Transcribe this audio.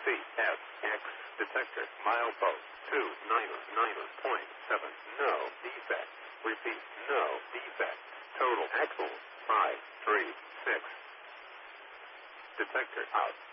CFX detector milepost 299.7. No defect. Repeat, no defect. Total axle 536. Detector out.